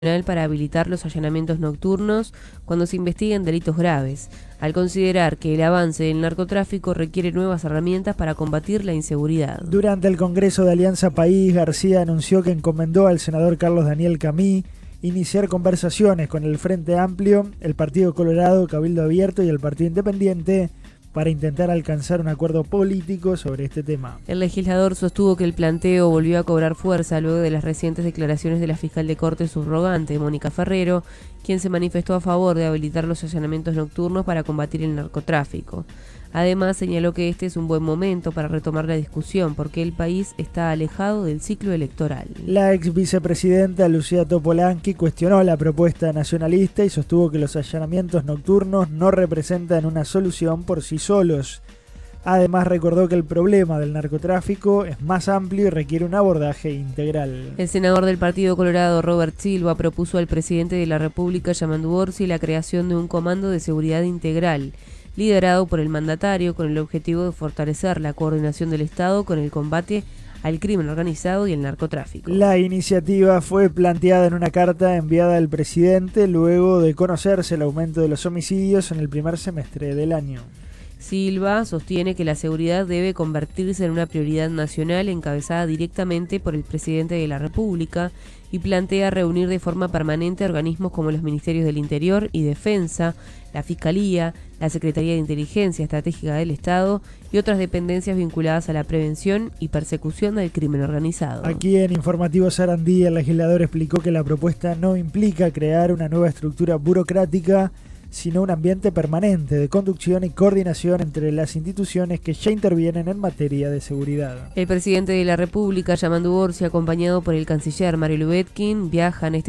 para habilitar los allanamientos nocturnos cuando se investiguen delitos graves, al considerar que el avance del narcotráfico requiere nuevas herramientas para combatir la inseguridad. Durante el Congreso de Alianza País, García anunció que encomendó al senador Carlos Daniel Camí iniciar conversaciones con el Frente Amplio, el Partido Colorado, Cabildo Abierto y el Partido Independiente para intentar alcanzar un acuerdo político sobre este tema. El legislador sostuvo que el planteo volvió a cobrar fuerza luego de las recientes declaraciones de la fiscal de corte subrogante, Mónica Ferrero, quien se manifestó a favor de habilitar los allanamientos nocturnos para combatir el narcotráfico. Además, señaló que este es un buen momento para retomar la discusión porque el país está alejado del ciclo electoral. La ex vicepresidenta Lucía Topolanqui cuestionó la propuesta nacionalista y sostuvo que los allanamientos nocturnos no representan una solución por sí solos. Además, recordó que el problema del narcotráfico es más amplio y requiere un abordaje integral. El senador del Partido Colorado, Robert Silva, propuso al presidente de la República, Yamandu Orsi, la creación de un comando de seguridad integral, liderado por el mandatario con el objetivo de fortalecer la coordinación del Estado con el combate al crimen organizado y el narcotráfico. La iniciativa fue planteada en una carta enviada al presidente luego de conocerse el aumento de los homicidios en el primer semestre del año. Silva sostiene que la seguridad debe convertirse en una prioridad nacional encabezada directamente por el presidente de la República y plantea reunir de forma permanente organismos como los Ministerios del Interior y Defensa, la Fiscalía, la Secretaría de Inteligencia Estratégica del Estado y otras dependencias vinculadas a la prevención y persecución del crimen organizado. Aquí en Informativo Sarandí, el legislador explicó que la propuesta no implica crear una nueva estructura burocrática, sino un ambiente permanente de conducción y coordinación entre las instituciones que ya intervienen en materia de seguridad. El presidente de la República, Yamandu Orsi, acompañado por el canciller Mario Lubetkin, viajan este